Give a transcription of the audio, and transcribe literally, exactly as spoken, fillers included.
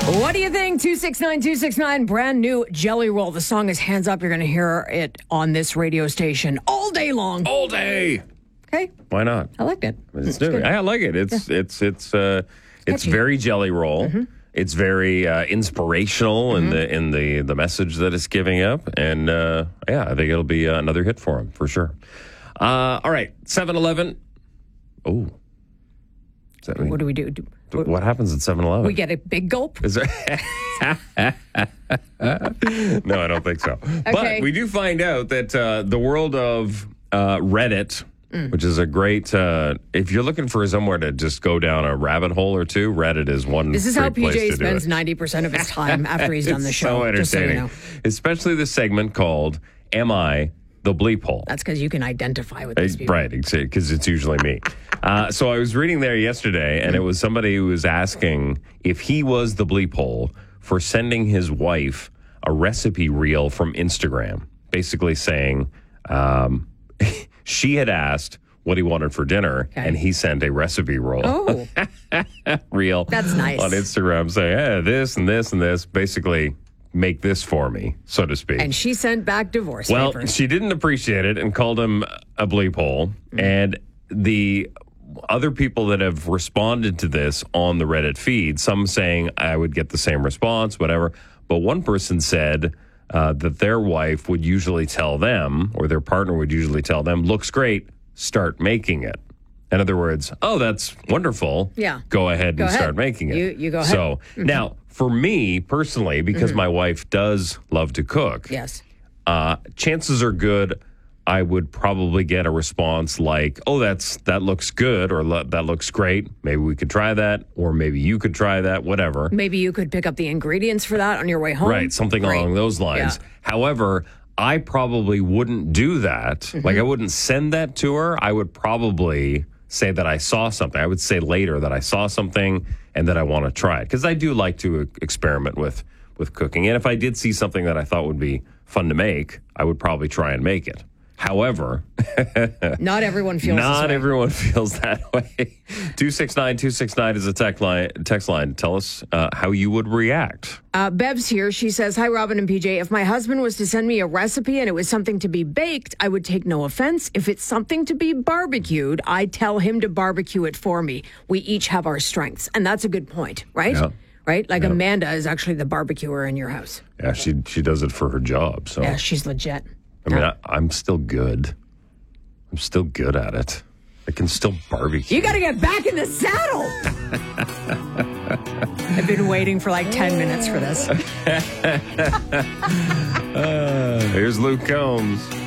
What do you think? two six nine, two six nine, brand new Jelly Roll. The song is Hands Up. You're going to hear it on this radio station all day long. All day. Okay. Why not? I liked it. It's, It's new. good. I like it. It's Yeah. it's it's uh, it's Catchy. very Jelly Roll. Mm-hmm. It's very uh, inspirational Mm-hmm. in the in the the message that it's giving up, and uh, yeah, I think it'll be uh, another hit for him for sure. Uh, all right, seven eleven. Oh, does that mean What do we do? do what, what happens at seven eleven? we get a big gulp? Is there? No, I don't think so. Okay. But we do find out that uh, the world of uh, Reddit, Mm. which is a great, uh, if you're looking for somewhere to just go down a rabbit hole or two, Reddit is one This is how great place P J to do spends it. ninety percent of his time after he's done the It's show. so just so you entertaining. know. Especially the segment called Am I the Bleep Hole? That's because you can identify with these Uh, people. Right, because it's usually me. Uh, so I was reading there yesterday, and it was somebody who was asking if he was the bleep hole for sending his wife a recipe reel from Instagram, basically saying um, she had asked what he wanted for dinner, Okay. and he sent a recipe roll Oh, reel That's nice. on Instagram saying, hey, this and this and this, basically make this for me, so to speak. and she sent back divorce Well, papers. she didn't appreciate it and called him a bleep hole. And the other people that have responded to this on the Reddit feed, some saying I would get the same response, whatever. But one person said uh, that their wife would usually tell them, or their partner would usually tell them, looks great, start making it. In other words, oh, that's wonderful. Yeah. Go ahead Go and ahead. start making it. You- you go ahead. So now, for me personally, because my wife does love to cook, yes. uh, chances are good I would probably get a response like, oh, that's that looks good, or "Lo- that looks great. Maybe we could try that, or maybe you could try that, whatever. Maybe you could pick up the ingredients for that on your way home. Right, something Great. along those lines. Yeah. However, I probably wouldn't do that. Mm-hmm. Like, I wouldn't send that to her. I would probably say that I saw something. I would say later that I saw something and that I want to try it. Because I do like to e- experiment with, with cooking. And if I did see something that I thought would be fun to make, I would probably try and make it. However, Not everyone feels this not way. everyone feels that way. two six nine, two six nine is a text line. Text line. Tell us uh, how you would react. Uh, Bev's here. She says, hi, Robin and P J. If my husband was to send me a recipe and it was something to be baked, I would take no offense. If it's something to be barbecued, I tell him to barbecue it for me. We each have our strengths. And that's a good point, right? Yeah. Right? Like Amanda is actually the barbecuer in your house. Yeah, she she does it for her job. So Yeah, she's legit. I mean, I, I'm still good. I'm still good at it. I can still barbecue. You got to get back in the saddle. I've been waiting for like ten minutes for this. Uh, here's Luke Combs.